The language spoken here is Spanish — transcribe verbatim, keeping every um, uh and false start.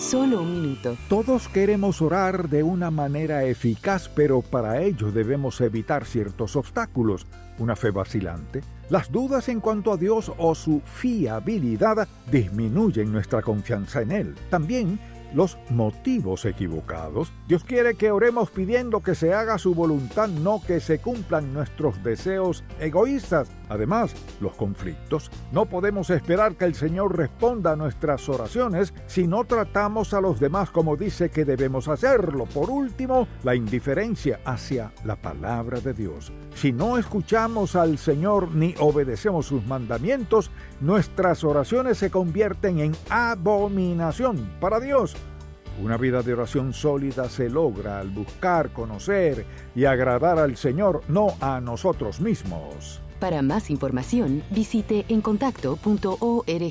Solo un minuto. Todos queremos orar de una manera eficaz, pero para ello debemos evitar ciertos obstáculos. Una fe vacilante, las dudas en cuanto a Dios o su fiabilidad disminuyen nuestra confianza en Él. También los motivos equivocados. Dios quiere que oremos pidiendo que se haga su voluntad, no que se cumplan nuestros deseos egoístas. Además, los conflictos. No podemos esperar que el Señor responda a nuestras oraciones si no tratamos a los demás como dice que debemos hacerlo. Por último, la indiferencia hacia la palabra de Dios. Si no escuchamos al Señor ni obedecemos sus mandamientos, nuestras oraciones se convierten en abominación para Dios. Una vida de oración sólida se logra al buscar, conocer y agradar al Señor, no a nosotros mismos. Para más información, visite encontacto punto org.